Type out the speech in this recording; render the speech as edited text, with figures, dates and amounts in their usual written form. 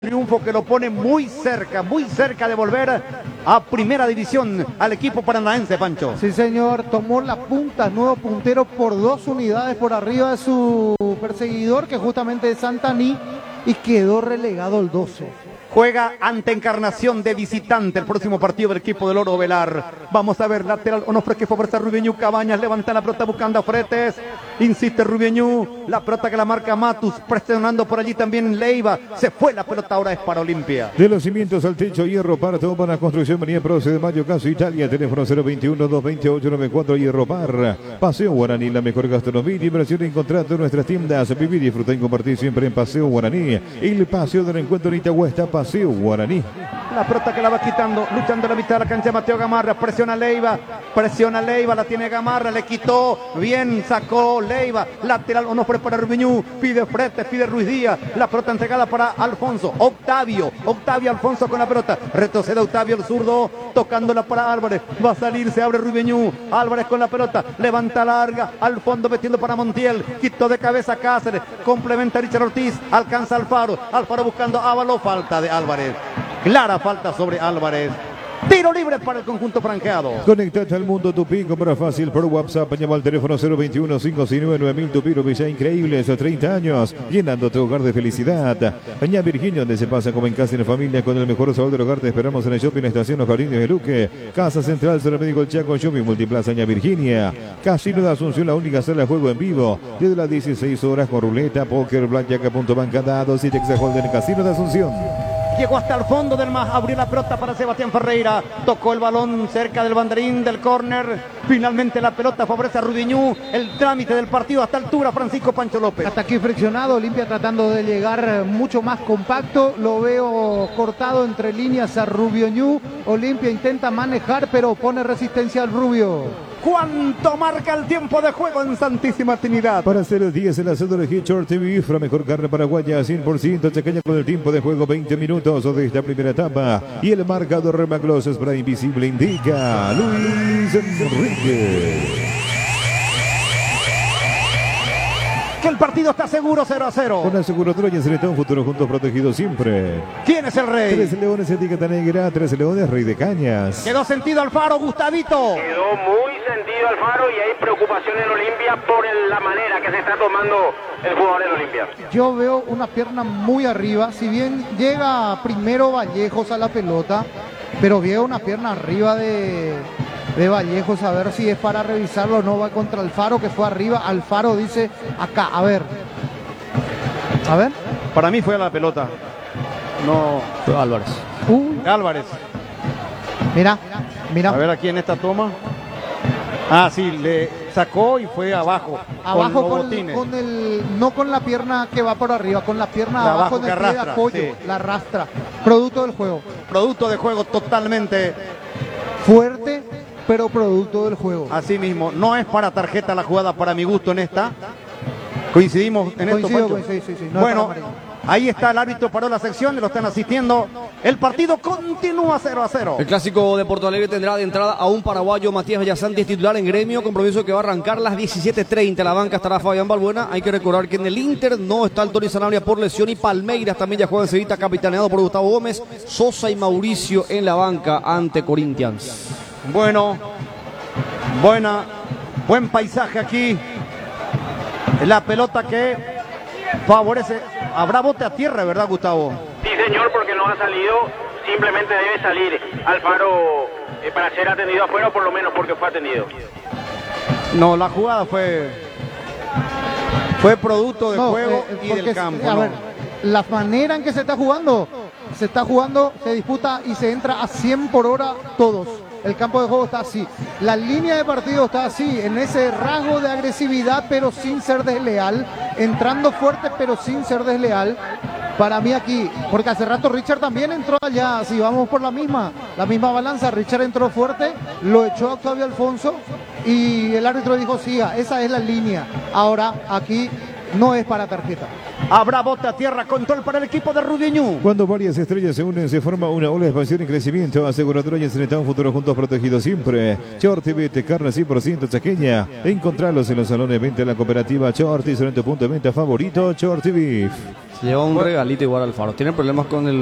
Triunfo que lo pone muy cerca de volver a primera división al equipo paranaense, Pancho. Sí, señor, tomó la punta, nuevo puntero por 2 unidades por arriba de su perseguidor, que justamente es Santaní, y quedó relegado el 12. Juega ante Encarnación de visitante el próximo partido del equipo del Oro Velar. Vamos a ver, lateral, Onofre que favorece a Rubiñú. Cabañas levanta la pelota buscando a Fretes. Insiste Rubiñú, la pelota que la marca Matus, presionando por allí también Leiva. Se fue la pelota, ahora es para Olimpia. De los cimientos al techo, hierro par, todo para construcción, María Proce de Mayo, Caso Italia, teléfono 021-228-94, hierro par. Paseo Guaraní, la mejor gastronomía y diversión encontrando en nuestras tiendas. Vivir, disfrutar y compartir siempre en Paseo Guaraní. El paseo del encuentro en Itagüesta, Paseo Guaraní. La pelota que la va quitando, luchando la mitad de la cancha Mateo Gamarra, presiona Leiva, la tiene Gamarra, le quitó, bien sacó Leiva, lateral Onofre para Rubiñú, pide Fretes, pide Ruiz Díaz, la pelota entregada para Alfonso, Octavio Alfonso con la pelota, retrocede Octavio el zurdo, tocándola para Álvarez, va a salir, se abre Rubiñú, Álvarez con la pelota, levanta larga, al fondo metiendo para Montiel, quitó de cabeza Cáceres, complementa Richard Ortiz, alcanza Alfaro buscando a Ábalo, falta de Álvarez. Clara falta sobre Álvarez. Tiro libre para el conjunto franqueado. Conectate al mundo Tupí, compra fácil por WhatsApp. Llama al teléfono 021-569-9000. Tupí, Villa Increíbles, 30 años, llenando tu hogar de felicidad. Doña Virginia, donde se pasa como en casa y en familia, con el mejor sabor del hogar. Te esperamos en el Shopping Estación Los Jardines de Luque. Casa Central, Centro Médico El Chaco, Shopping Multiplaza Doña Virginia. Casino de Asunción, la única sala de juego en vivo. Desde las 16 horas con ruleta, póker, blackjack, punto banca, dados y Texas Hold'em, Casino de Asunción. Llegó hasta el fondo del más, abrió la pelota para Sebastián Ferreira, tocó el balón cerca del banderín del córner, finalmente la pelota favorece a Rubiñú, el trámite del partido hasta altura, Francisco Pancho López. Hasta aquí friccionado, Olimpia tratando de llegar mucho más compacto, lo veo cortado entre líneas a Rubiñú, Olimpia intenta manejar pero pone resistencia al Rubio. ¿Cuánto marca el tiempo de juego en Santísima Trinidad? Para hacer el 10 en la cédula de Hitchort TV, la mejor carne paraguaya, 100% chaqueña con el tiempo de juego, 20 minutos de esta primera etapa. Y el marcador Remaglos Spray Invisible indica Luis Enrique. Que el partido está seguro, 0-0. Con la aseguradora y en un futuro juntos protegidos siempre. ¿Quién es el rey? 3 leones, etiqueta negra, 3 leones, rey de cañas. Quedó sentido Alfaro, Gustavito. Quedó muy sentido Alfaro y hay preocupación en Olimpia por la manera que se está tomando el jugador en Olimpia. Yo veo una pierna muy arriba, si bien llega primero Vallejos a la pelota, pero veo una pierna arriba de Vallejos, a ver si es para revisarlo o no. Va contra Alfaro, que fue arriba. Alfaro dice acá, a ver. Para mí fue a la pelota. No, fue Álvarez. Álvarez. Mira. A ver aquí en esta toma. Ah, sí, le sacó y fue abajo. Abajo con el, no con la pierna que va por arriba, con la pierna abajo del pie de apoyo, sí. La arrastra. Producto del juego. Producto de juego totalmente fuerte, pero producto del juego. Así mismo, no es para tarjeta la jugada para mi gusto en esta. Coincidimos en esto, Pancho. Sí. No, bueno, ahí está el árbitro, paró la sección, lo están asistiendo. El partido continúa 0-0. El clásico de Porto Alegre tendrá de entrada a un paraguayo, Matías Bellasanti, titular en Gremio, compromiso que va a arrancar las 17:30. La banca estará Fabián Balbuena. Hay que recordar que en el Inter no está el Tony Sanabria por lesión y Palmeiras también ya juega en Sevilla, capitaneado por Gustavo Gómez, Sosa y Mauricio en la banca ante Corinthians. Bueno, buen paisaje aquí. La pelota que favorece. Habrá bote a tierra, ¿verdad, Gustavo? Sí, señor, porque no ha salido. Simplemente debe salir Alfaro para ser atendido afuera, o por lo menos porque fue atendido. No, la jugada fue producto del juego y del campo. A ver, la manera en que se está jugando, se disputa y se entra a 100 por hora todos. El campo de juego está así. La línea de partido está así, en ese rasgo de agresividad, pero sin ser desleal. Entrando fuerte, pero sin ser desleal. Para mí aquí, porque hace rato Richard también entró allá. Si vamos por la misma balanza, Richard entró fuerte, lo echó a Octavio Alfonso y el árbitro dijo, siga, esa es la línea. Ahora, aquí no es para tarjeta. Habrá bote a tierra, control para el equipo de Rudiñú. Cuando varias estrellas se unen, se forma una ola de expansión y crecimiento. Aseguradora y enfrentar un futuro juntos protegidos siempre. Chortibet, carne 100% chaqueña. Encontralos en los salones de venta de la cooperativa Chorti, sobre tu punto de venta favorito, Chortibet. Se lleva un regalito igual al Faro. Tiene problemas con el